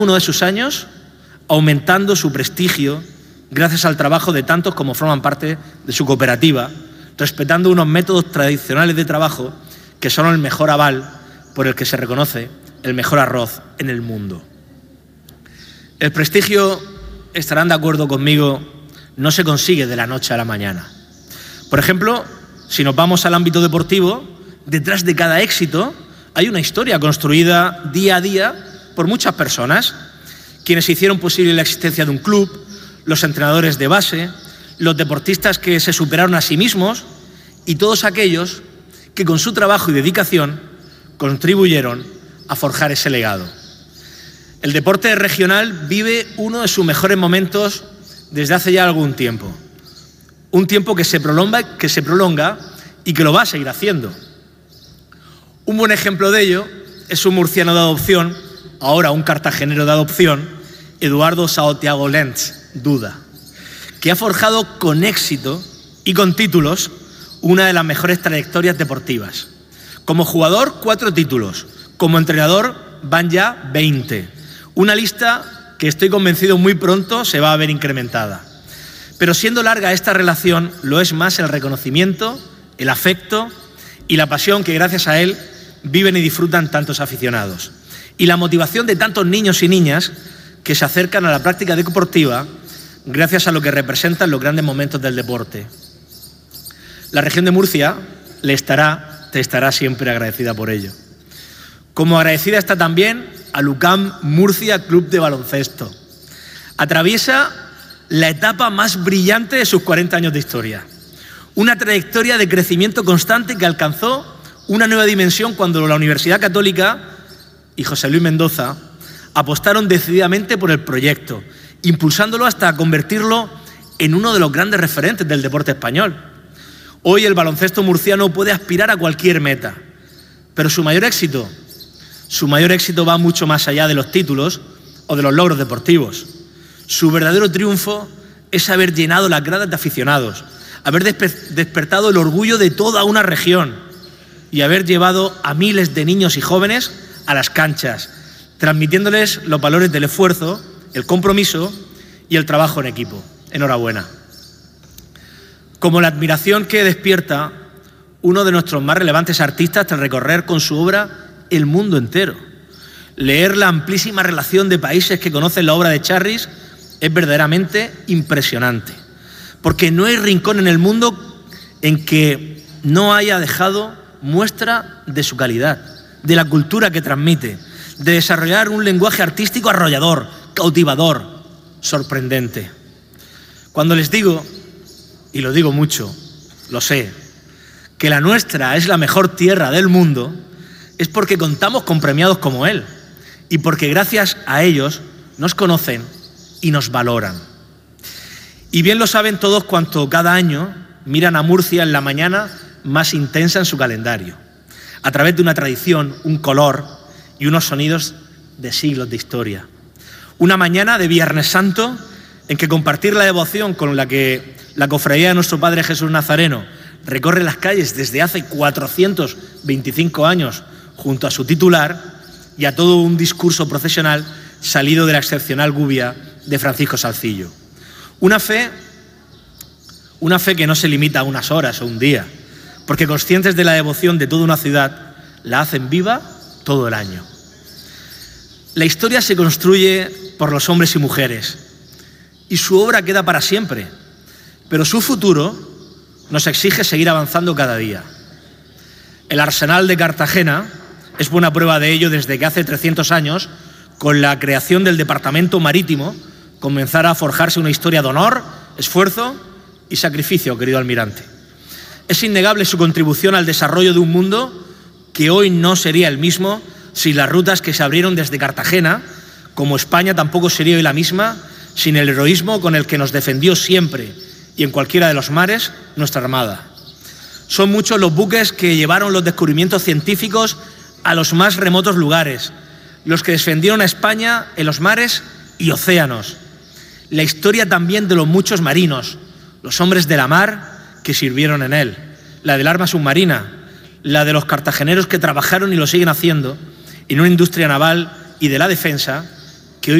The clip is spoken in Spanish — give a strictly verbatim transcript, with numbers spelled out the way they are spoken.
uno de sus años, aumentando su prestigio gracias al trabajo de tantos como forman parte de su cooperativa, respetando unos métodos tradicionales de trabajo que son el mejor aval por el que se reconoce el mejor arroz en el mundo. El prestigio, estarán de acuerdo conmigo, no se consigue de la noche a la mañana. Por ejemplo, si nos vamos al ámbito deportivo, detrás de cada éxito hay una historia construida día a día por muchas personas, quienes hicieron posible la existencia de un club, los entrenadores de base, los deportistas que se superaron a sí mismos y todos aquellos que con su trabajo y dedicación contribuyeron a forjar ese legado. El deporte regional vive uno de sus mejores momentos desde hace ya algún tiempo. Un tiempo que se prolonga, que se prolonga y que lo va a seguir haciendo. Un buen ejemplo de ello es un murciano de adopción, ahora un cartagenero de adopción, Eduardo Saotiago Lentz, Duda, que ha forjado con éxito y con títulos una de las mejores trayectorias deportivas. Como jugador, cuatro títulos. Como entrenador, van ya veinte. Una lista que estoy convencido muy pronto se va a ver incrementada. Pero siendo larga esta relación, lo es más el reconocimiento, el afecto y la pasión que gracias a él viven y disfrutan tantos aficionados. Y la motivación de tantos niños y niñas que se acercan a la práctica deportiva gracias a lo que representan los grandes momentos del deporte. La región de Murcia le estará, te estará siempre agradecida por ello. Como agradecida está también al U C A M Murcia Club de Baloncesto. Atraviesa la etapa más brillante de sus cuarenta años de historia. Una trayectoria de crecimiento constante que alcanzó una nueva dimensión cuando la Universidad Católica y José Luis Mendoza apostaron decididamente por el proyecto, impulsándolo hasta convertirlo en uno de los grandes referentes del deporte español. Hoy el baloncesto murciano puede aspirar a cualquier meta, pero su mayor éxito, su mayor éxito va mucho más allá de los títulos o de los logros deportivos. Su verdadero triunfo es haber llenado las gradas de aficionados, haber despe- despertado el orgullo de toda una región y haber llevado a miles de niños y jóvenes a las canchas, transmitiéndoles los valores del esfuerzo, el compromiso y el trabajo en equipo. Enhorabuena. Como la admiración que despierta uno de nuestros más relevantes artistas tras recorrer con su obra el mundo entero. Leer la amplísima relación de países que conocen la obra de Charris es verdaderamente impresionante, porque no hay rincón en el mundo en que no haya dejado muestra de su calidad, de la cultura que transmite, de desarrollar un lenguaje artístico arrollador, cautivador, sorprendente. Cuando les digo, y lo digo mucho, lo sé, que la nuestra es la mejor tierra del mundo, es porque contamos con premiados como él y porque gracias a ellos nos conocen y nos valoran. Y bien lo saben todos cuanto cada año miran a Murcia en la mañana más intensa en su calendario, a través de una tradición, un color y unos sonidos de siglos de historia. Una mañana de Viernes Santo en que compartir la devoción con la que la cofradía de nuestro Padre Jesús Nazareno recorre las calles desde hace cuatrocientos veinticinco años junto a su titular y a todo un discurso procesional salido de la excepcional gubia de Francisco Salcillo. Una fe, una fe que no se limita a unas horas o un día, porque conscientes de la devoción de toda una ciudad, la hacen viva todo el año. La historia se construye por los hombres y mujeres y su obra queda para siempre, pero su futuro nos exige seguir avanzando cada día. El Arsenal de Cartagena es buena prueba de ello desde que hace trescientos años, con la creación del Departamento Marítimo, comenzara a forjarse una historia de honor, esfuerzo y sacrificio, querido almirante. Es innegable su contribución al desarrollo de un mundo que hoy no sería el mismo sin las rutas que se abrieron desde Cartagena, como España tampoco sería hoy la misma sin el heroísmo con el que nos defendió siempre y en cualquiera de los mares nuestra Armada. Son muchos los buques que llevaron los descubrimientos científicos a los más remotos lugares, los que defendieron a España en los mares y océanos. La historia también de los muchos marinos, los hombres de la mar que sirvieron en él, la del arma submarina, la de los cartageneros que trabajaron y lo siguen haciendo en una industria naval y de la defensa